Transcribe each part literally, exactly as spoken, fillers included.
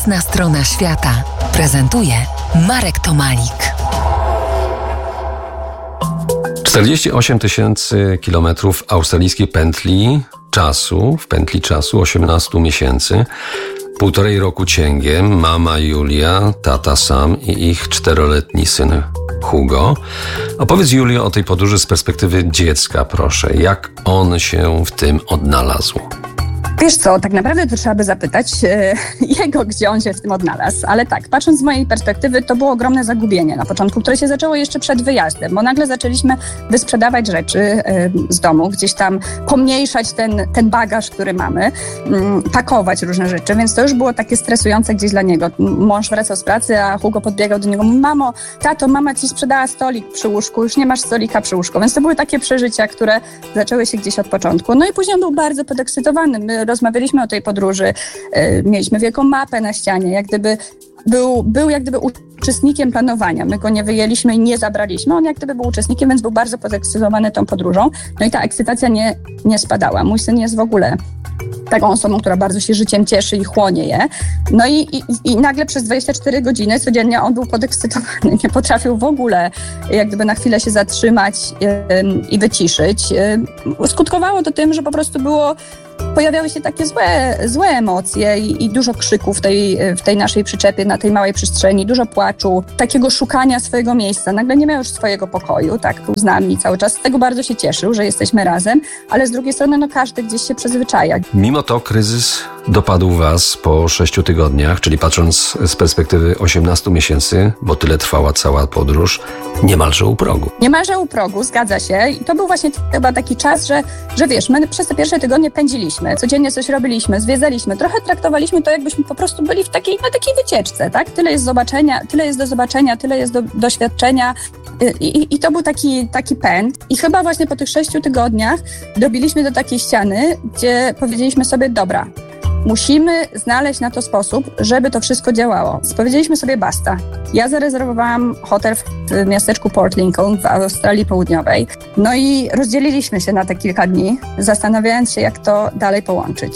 Jasna strona świata prezentuje Marek Tomalik. czterdzieści osiem tysięcy kilometrów australijskiej pętli czasu, w pętli czasu osiemnastu miesięcy, półtorej roku cięgiem, mama Julia, tata Sam i ich czteroletni syn Hugo. Opowiedz, Julio, o tej podróży z perspektywy dziecka, proszę. Jak on się w tym odnalazł? Wiesz co, tak naprawdę to trzeba by zapytać e, jego, gdzie on się w tym odnalazł. Ale tak, patrząc z mojej perspektywy, to było ogromne zagubienie na początku, które się zaczęło jeszcze przed wyjazdem, bo nagle zaczęliśmy wysprzedawać rzeczy e, z domu, gdzieś tam pomniejszać ten, ten bagaż, który mamy, m, pakować różne rzeczy, więc to już było takie stresujące gdzieś dla niego. Mąż wracał z pracy, a Hugo podbiegał do niego, mówi: mamo, tato, mama ci sprzedała stolik przy łóżku, już nie masz stolika przy łóżku, więc to były takie przeżycia, które zaczęły się gdzieś od początku. No i później on był bardzo podekscytowany. My rozmawialiśmy o tej podróży, yy, mieliśmy wielką mapę na ścianie, jak gdyby był, był jak gdyby uczestnikiem planowania. My go nie wyjęliśmy i nie zabraliśmy, on jak gdyby był uczestnikiem, więc był bardzo podekscytowany tą podróżą. No i ta ekscytacja nie, nie spadała. Mój syn jest w ogóle taką osobą, która bardzo się życiem cieszy i chłonie je. No i, i, i nagle przez dwadzieścia cztery godziny codziennie on był podekscytowany, nie potrafił w ogóle jak gdyby na chwilę się zatrzymać yy, i wyciszyć. Yy, skutkowało to tym, że po prostu było pojawiały się takie złe, złe emocje i, i dużo krzyków w tej, w tej naszej przyczepie, na tej małej przestrzeni, dużo płaczu, takiego szukania swojego miejsca. Nagle nie miał już swojego pokoju, tak, był z nami cały czas. Z tego bardzo się cieszył, że jesteśmy razem, ale z drugiej strony no każdy gdzieś się przyzwyczaja. Mimo to kryzys dopadł was po sześciu tygodniach, czyli patrząc z perspektywy osiemnastu miesięcy, bo tyle trwała cała podróż, niemalże u progu. Niemalże u progu, zgadza się. I to był właśnie chyba taki czas, że, że wiesz, my przez te pierwsze tygodnie pędziliśmy, codziennie coś robiliśmy, zwiedzaliśmy, trochę traktowaliśmy to, jakbyśmy po prostu byli w takiej, na takiej wycieczce, tak? Tyle jest zobaczenia, tyle jest do zobaczenia, tyle jest do doświadczenia i, i, i to był taki, taki pęd. I chyba właśnie po tych sześciu tygodniach dobiliśmy do takiej ściany, gdzie powiedzieliśmy sobie: dobra, musimy znaleźć na to sposób, żeby to wszystko działało. Powiedzieliśmy sobie basta. Ja zarezerwowałam hotel w miasteczku Port Lincoln w Australii Południowej. No i rozdzieliliśmy się na te kilka dni, zastanawiając się, jak to dalej połączyć.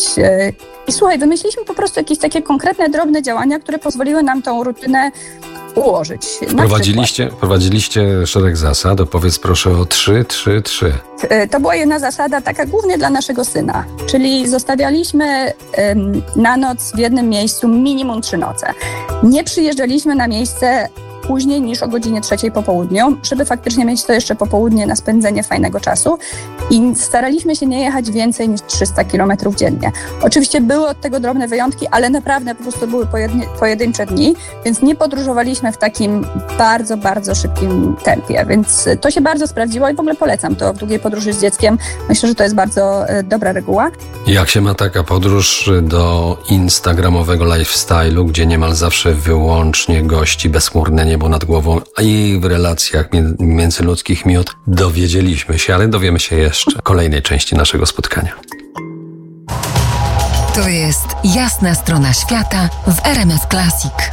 I słuchaj, wymyśliliśmy po prostu jakieś takie konkretne, drobne działania, które pozwoliły nam tą rutynę ułożyć. Prowadziliście, prowadziliście szereg zasad. Opowiedz proszę o trzy, trzy, trzy. To była jedna zasada taka głównie dla naszego syna, czyli zostawialiśmy ym, na noc w jednym miejscu minimum trzy noce. Nie przyjeżdżaliśmy na miejsce później niż o godzinie trzeciej po południu, żeby faktycznie mieć to jeszcze popołudnie na spędzenie fajnego czasu i staraliśmy się nie jechać więcej niż trzysta kilometrów dziennie. Oczywiście były od tego drobne wyjątki, ale naprawdę po prostu były pojedyn- pojedyncze dni, więc nie podróżowaliśmy w takim bardzo, bardzo szybkim tempie, więc to się bardzo sprawdziło i w ogóle polecam to w długiej podróży z dzieckiem. Myślę, że to jest bardzo e, dobra reguła. Jak się ma taka podróż do instagramowego lifestyle'u, gdzie niemal zawsze wyłącznie gości, bezchmurne niebo nad głową, a i w relacjach międzyludzkich miód dowiedzieliśmy się, ale dowiemy się jeszcze w kolejnej części naszego spotkania. To jest Jasna strona świata w R M F Classic.